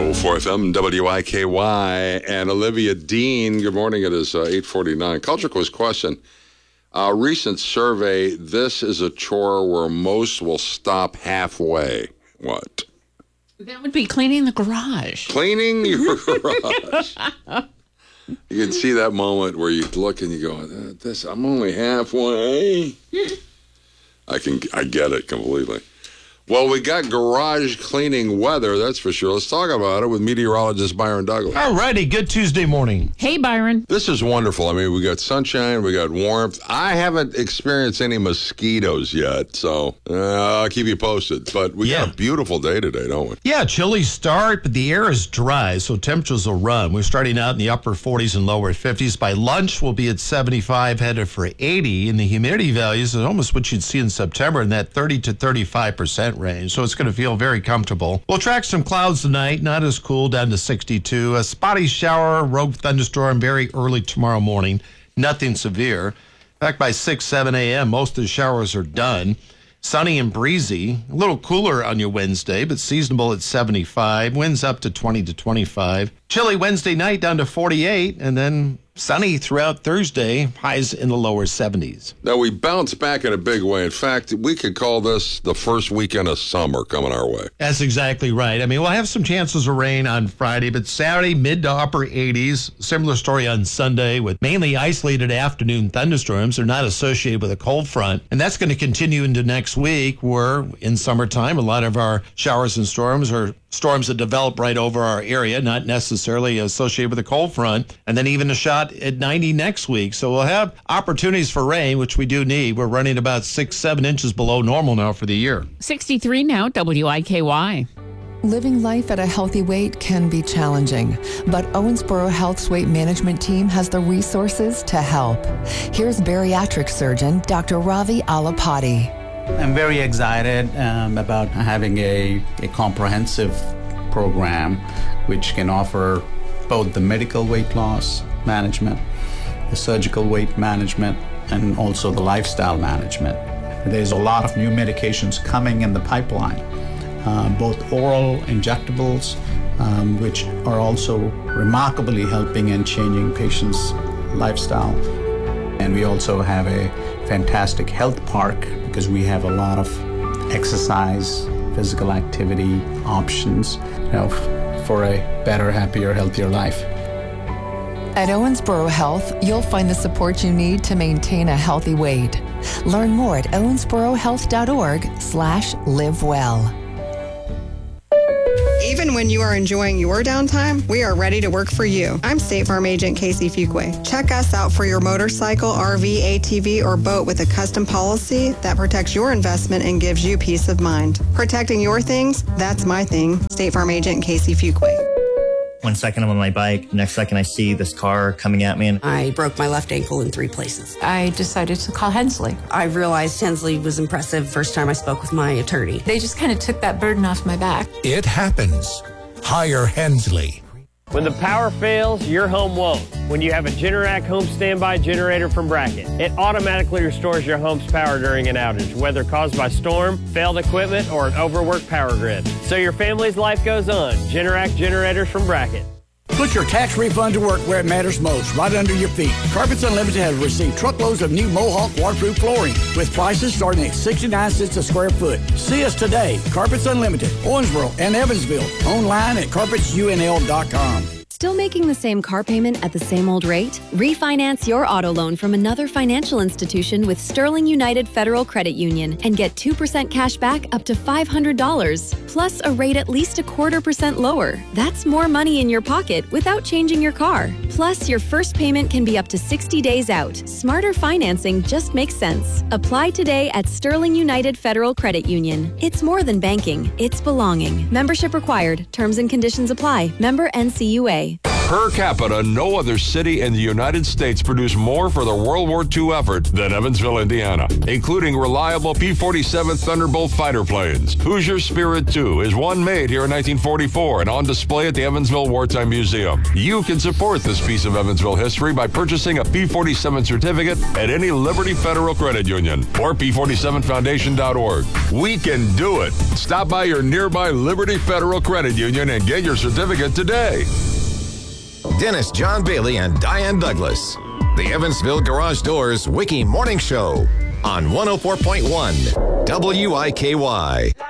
104 FM, WIKY, and Olivia Dean. Good morning. It is 8:49. Culture Quiz question. A recent survey, this is a chore where most will stop halfway. What? That would be cleaning the garage. Cleaning your garage. You can see that moment where you look and you go, I'm only halfway. I get it completely. Well, we got garage cleaning weather, that's for sure. Let's talk about it with meteorologist Byron Douglas. All righty, good Tuesday morning. Hey, Byron. This is wonderful. I mean, we got sunshine, we got warmth. I haven't experienced any mosquitoes yet, so I'll keep you posted. But we got a beautiful day today, don't we? Yeah, chilly start, but the air is dry, so temperatures will run. We're starting out in the upper 40s and lower 50s. By lunch, we'll be at 75, headed for 80. And the humidity values is almost what you'd see in September in that 30 to 35% range, so it's going to feel very comfortable. We'll track some clouds tonight, not as cool, down to 62. A spotty shower, rogue thunderstorm very early tomorrow morning. Nothing severe. In fact, by 6, 7 a.m., most of the showers are done. Sunny and breezy. A little cooler on your Wednesday, but seasonable at 75. Winds up to 20 to 25. Chilly Wednesday night down to 48, and then sunny throughout Thursday, highs in the lower 70s. Now, we bounce back in a big way. In fact, we could call this the first weekend of summer coming our way. That's exactly right. I mean, we'll have some chances of rain on Friday, but Saturday, mid to upper 80s. Similar story on Sunday with mainly isolated afternoon thunderstorms. They're not associated with a cold front. And that's going to continue into next week, where in summertime, a lot of our showers and storms are storms that develop right over our area, not necessarily associated with a cold front, and then even a shot at 90 next week. So we'll have opportunities for rain, which we do need. We're running about 6, 7 inches below normal now for the year. 63 now, WIKY. Living life at a healthy weight can be challenging, but Owensboro Health's weight management team has the resources to help. Here's bariatric surgeon Dr. Ravi Alapati. I'm very excited about having a comprehensive program which can offer both the medical weight loss management, the surgical weight management, and also the lifestyle management. There's a lot of new medications coming in the pipeline, both oral injectables, which are also remarkably helping and changing patients' lifestyle. And we also have a fantastic health park because we have a lot of exercise, physical activity options, for a better, happier, healthier life. At Owensboro Health, you'll find the support you need to maintain a healthy weight. Learn more at owensborohealth.org/livewell. Even when you are enjoying your downtime, we are ready to work for you. I'm State Farm Agent Casey Fuqua. Check us out for your motorcycle, RV, ATV, or boat with a custom policy that protects your investment and gives you peace of mind. Protecting your things, that's my thing. State Farm Agent Casey Fuqua. 1 second I'm on my bike, next second I see this car coming at me. And I broke my left ankle in 3 places. I decided to call Hensley. I realized Hensley was impressive first time I spoke with my attorney. They just kind of took that burden off my back. It happens. Hire Hensley. When the power fails, your home won't. When you have a Generac home standby generator from Bracket, it automatically restores your home's power during an outage, whether caused by storm, failed equipment, or an overworked power grid. So your family's life goes on. Generac generators from Bracket. Put your tax refund to work where it matters most, right under your feet. Carpets Unlimited has received truckloads of new Mohawk waterproof flooring with prices starting at 69 cents a square foot. See us today. Carpets Unlimited, Owensboro and Evansville. Online at carpetsunl.com. Still making the same car payment at the same old rate? Refinance your auto loan from another financial institution with Sterling United Federal Credit Union and get 2% cash back up to $500, plus a rate at least 0.25% lower. That's more money in your pocket without changing your car. Plus, your first payment can be up to 60 days out. Smarter financing just makes sense. Apply today at Sterling United Federal Credit Union. It's more than banking, it's belonging. Membership required. Terms and conditions apply. Member NCUA. Per capita, no other city in the United States produced more for the World War II effort than Evansville, Indiana, including reliable P-47 Thunderbolt fighter planes. Hoosier Spirit II is one made here in 1944 and on display at the Evansville Wartime Museum. You can support this piece of Evansville history by purchasing a P-47 certificate at any Liberty Federal Credit Union or P47foundation.org. We can do it. Stop by your nearby Liberty Federal Credit Union and get your certificate today. Dennis John Bailey and Diane Douglas. The Evansville Garage Doors Wiki Morning Show on 104.1 WIKY.